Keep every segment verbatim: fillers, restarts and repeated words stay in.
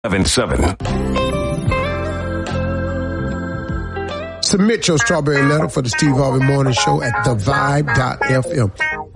seven seven. Submit your strawberry letter for the Steve Harvey Morning Show at the vibe dot f m.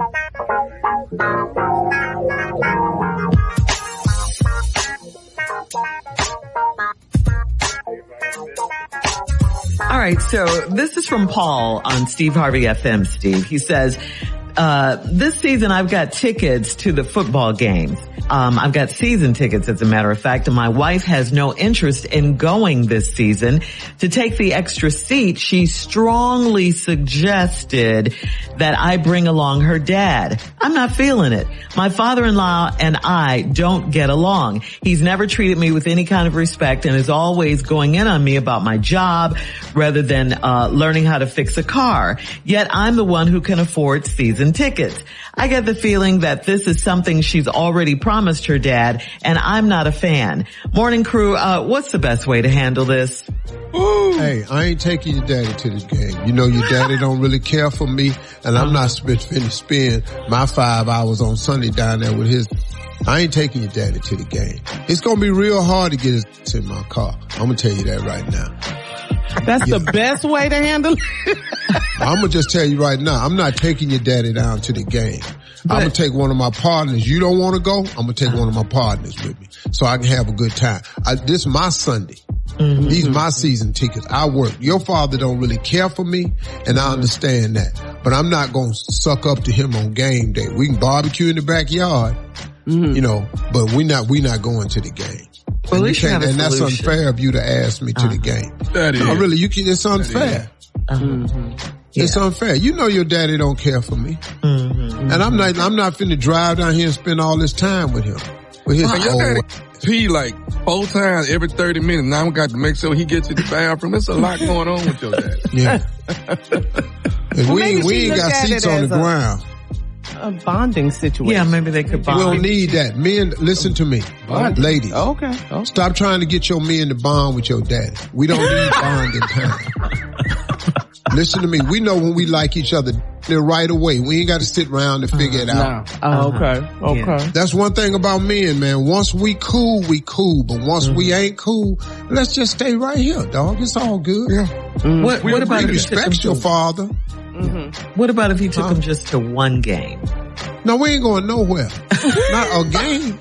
All right, so this is from Paul on Steve Harvey F M, Steve. He says, uh, this season I've got tickets to the football games. Um, I've got season tickets, as a matter of fact, and my wife has no interest in going this season. To take the extra seat, she strongly suggested that I bring along her dad. I'm not feeling it. My father-in-law and I don't get along. He's never treated me with any kind of respect and is always going in on me about my job rather than uh learning how to fix a car. Yet I'm the one who can afford season tickets. I get the feeling that this is something she's already promised her dad, and I'm not a fan. Morning crew, uh, what's the best way to handle this? Ooh. Hey, I ain't taking your daddy to this game. You know your daddy don't really care for me, and I'm not finna spend my five hours on Sunday down there with his. I ain't taking your daddy to the game. It's gonna be real hard to get us in my car. I'm gonna tell you that right now. That's yeah. the best way to handle it. I'm going to just tell you right now, I'm not taking your daddy down to the game. But I'm going to take one of my partners. You don't want to go? I'm going to take one of my partners with me so I can have a good time. I, this is my Sunday. Mm-hmm. These are my season tickets. I work. Your father don't really care for me, and I understand that. But I'm not going to suck up to him on game day. We can barbecue in the backyard, mm-hmm. you know, but we not we not going to the game. Well, and, you and that's unfair of you to ask me to uh-huh. the game. That is. No, really, you can, it's unfair. Mm-hmm. Yeah. It's unfair. You know your daddy don't care for me. Mm-hmm. And I'm not, I'm not finna drive down here and spend all this time with him. With his well, old pee like four times every thirty minutes. Now I got to make sure he gets to the bathroom. There's a lot going on with your dad. Yeah. And well, we, we ain't got seats on the a, ground. A bonding situation. Yeah, maybe they could bond. We don't need that. Men, listen to me. Bond. Ladies. Okay. okay. Stop trying to get your men to bond with your daddy. We don't need bonding time. Listen to me. We know when we like each other right away. We ain't got to sit around and figure it out. No. Oh, okay. Okay. Yeah. That's one thing about men, man. Once we cool, we cool. But once mm-hmm. we ain't cool, let's just stay right here, dog. It's all good. Yeah. Mm-hmm. What, what about if respect your father? Mm-hmm. What about if he took huh? him just to one game? No, we ain't going nowhere. Not a game.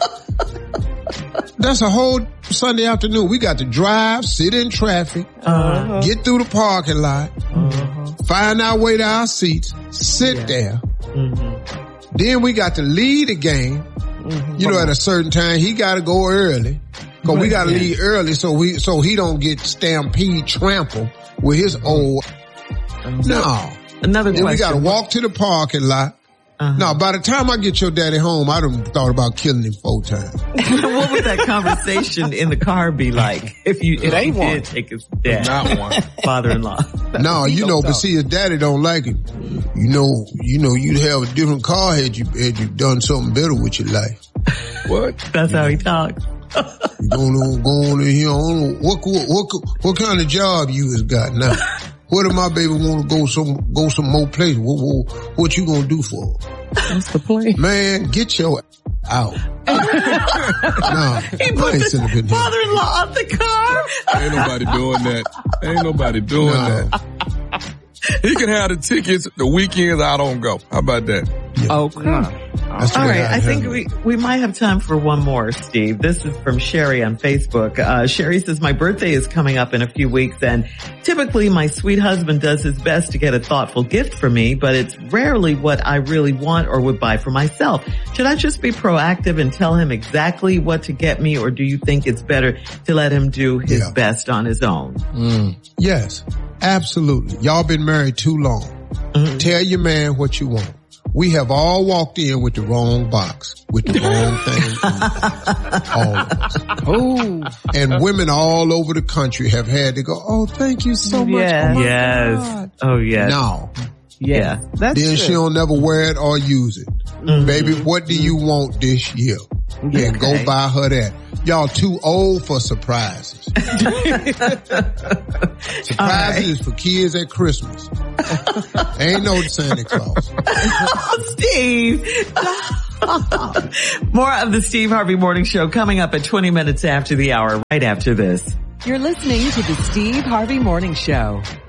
That's a whole Sunday afternoon. We got to drive, sit in traffic, uh-huh. get through the parking lot, uh-huh. find our way to our seats, sit yeah. there. Mm-hmm. Then we got to leave the game. Mm-hmm. You know, at a certain time, he got to go early. Cause we got to yeah. leave early so we, so he don't get stampede trampled with his old. Uh-huh. No. Another then question. we got to walk to the parking lot. Uh-huh. Now, by the time I get your daddy home, I done thought about killing him four times. What would that conversation in the car be like if you, if ain't you one. did take his dad, not one, father-in-law? No, you know, but see, his daddy don't like him. You know, you know, you'd have a different car had you had you done something better with your life. What? That's how he talks. Going on, going in here. I don't know, what, what, what, what kind of job you has got now? Where do my baby want to go some, go some more places? What, what, what you gonna do for her? What's the plan? Man, get your out. No, he put the father-in-law out the car. Ain't nobody doing that. Ain't nobody doing no. that. He can have the tickets the weekends I don't go. How about that? Yeah. Okay. All right, I think we, we might have time for one more, Steve. This is from Sherry on Facebook. Uh, Sherry says, my birthday is coming up in a few weeks, and typically my sweet husband does his best to get a thoughtful gift for me, but it's rarely what I really want or would buy for myself. Should I just be proactive and tell him exactly what to get me, or do you think it's better to let him do his yeah. best on his own? Mm. Yes, absolutely. Y'all been married too long. Mm-hmm. Tell your man what you want. We have all walked in with the wrong box, with the wrong thing. All of us. Oh. And women all over the country have had to go, oh, thank you so much. Yes. Oh, my yes. God. Oh, yes. No. Yeah. That's then true. she'll never wear it or use it. Mm-hmm. Baby, what do you want this year? Yeah, and okay. go buy her that. Y'all too old for surprises. Surprises right. is for kids at Christmas. Ain't no Santa Claus. Oh, Steve. More of the Steve Harvey Morning Show coming up at twenty minutes after the hour, right after this. You're listening to the Steve Harvey Morning Show.